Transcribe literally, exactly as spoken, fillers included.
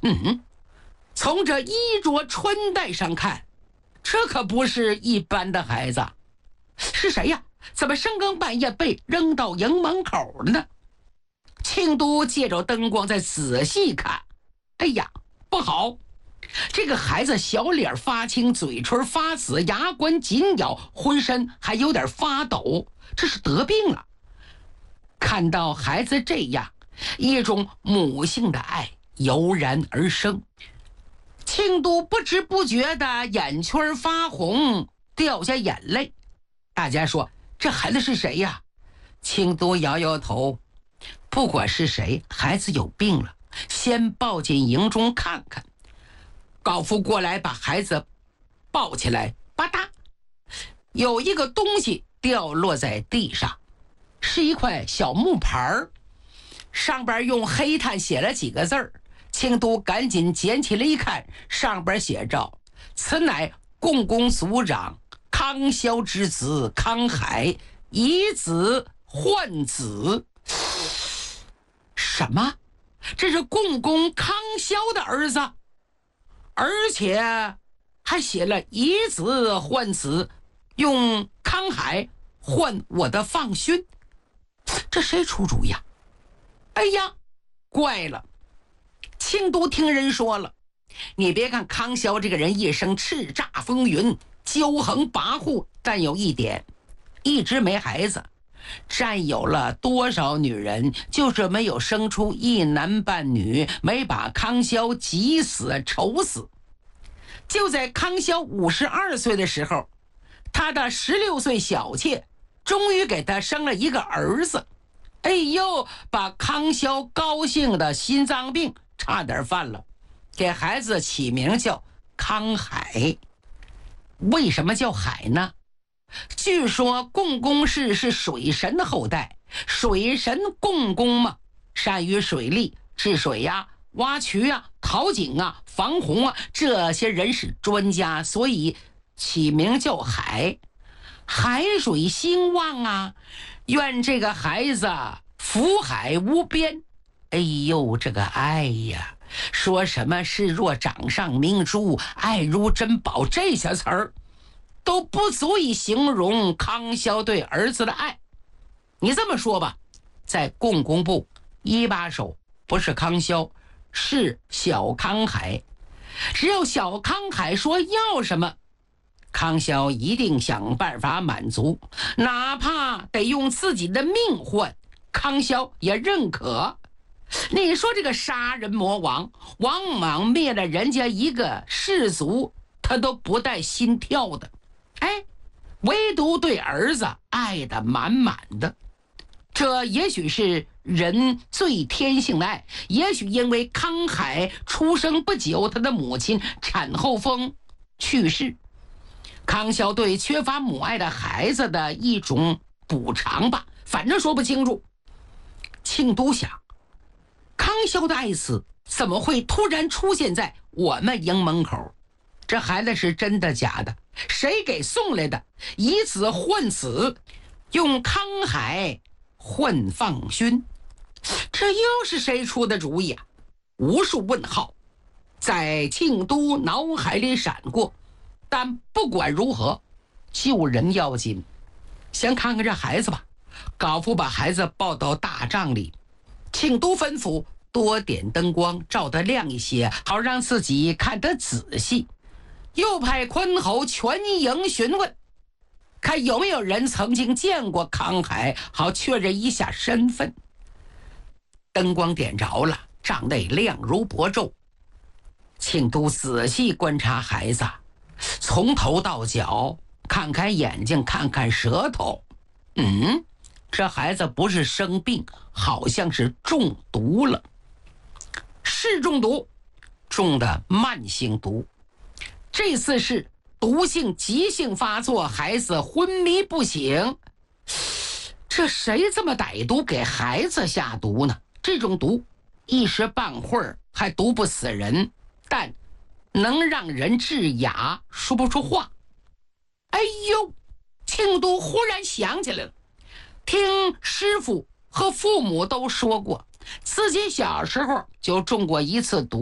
嗯，从这衣着穿戴上看，这可不是一般的孩子。是谁呀？怎么深更半夜被扔到营门口了呢？庆都借着灯光再仔细看，哎呀，不好！这个孩子小脸发青，嘴唇发紫，牙关紧咬，浑身还有点发抖，这是得病了。看到孩子这样，一种母性的爱油然而生。庆都不知不觉的眼圈发红，掉下眼泪。大家说这孩子是谁呀？庆都摇摇头，不管是谁，孩子有病了，先抱进营中看看。高夫过来把孩子抱起来，吧嗒，有一个东西掉落在地上，是一块小木牌，上边用黑炭写了几个字儿。庆都赶紧捡起来一看，上边写着：此乃共工族长康萧之子康海，以子换子。什么？这是共工康萧的儿子，而且还写了以子换子，用康海换我的放勋。这谁出主意呀？哎呀，怪了！庆都听人说了，你别看康萧这个人一生叱咤风云，骄横跋扈，但有一点，一直没孩子。占有了多少女人，就是没有生出一男半女，没把康萧急死愁死。就在康萧五十二岁的时候，他的十六岁小妾终于给他生了一个儿子。哎呦，把康萧高兴的心脏病差点犯了，给孩子起名叫康海。为什么叫海呢？据说共工氏是水神的后代，水神共工嘛，善于水利，治水呀、挖渠啊、淘井啊、防洪啊，这些人是专家，所以起名叫海。海水兴旺啊，愿这个孩子福海无边。哎呦，这个爱呀，说什么视若掌上明珠，爱如珍宝，这些词儿都不足以形容康萧对儿子的爱。你这么说吧，在共工部一把手不是康萧，是小康海。只要小康海说要什么，康萧一定想办法满足，哪怕得用自己的命换，康萧也认可。你说这个杀人魔王，往往灭了人家一个氏族，他都不带心跳的。哎，唯独对儿子爱得满满的。这也许是人最天性的爱，也许因为康海出生不久，他的母亲产后风去世，康萧对缺乏母爱的孩子的一种补偿吧，反正说不清楚。庆都想，康萧的爱子怎么会突然出现在我们营门口？这孩子是真的假的？谁给送来的？以子换子，用康海换放勋，这又是谁出的主意啊？无数问号在庆都脑海里闪过，但不管如何，救人要紧，先看看这孩子吧。高夫把孩子抱到大帐里，庆都吩咐多点灯光，照得亮一些，好让自己看得仔细。又派昆侯全营询问，看有没有人曾经见过康海，好确认一下身份。灯光点着了，帐内亮如薄昼。庆都仔细观察孩子，从头到脚，看看眼睛，看看舌头。嗯，这孩子不是生病，好像是中毒了。是中毒，中的慢性毒。这次是毒性急性发作，孩子昏迷不醒。这谁这么歹毒，给孩子下毒呢？这种毒一时半会儿还毒不死人，但能让人致哑，说不出话。哎呦，庆都忽然想起来了，听师傅和父母都说过，自己小时候就中过一次毒。